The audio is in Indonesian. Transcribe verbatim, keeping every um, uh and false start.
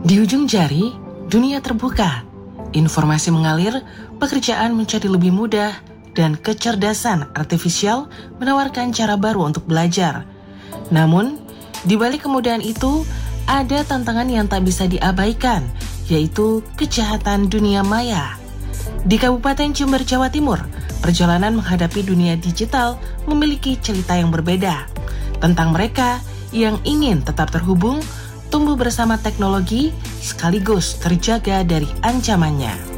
Di ujung jari, dunia terbuka. Informasi mengalir, pekerjaan menjadi lebih mudah, dan kecerdasan artifisial menawarkan cara baru untuk belajar. Namun, di balik kemudahan itu, ada tantangan yang tak bisa diabaikan, yaitu kejahatan dunia maya. Di Kabupaten Jember, Jawa Timur, perjalanan menghadapi dunia digital memiliki cerita yang berbeda. Tentang mereka yang ingin tetap terhubung, tumbuh bersama teknologi, sekaligus terjaga dari ancamannya.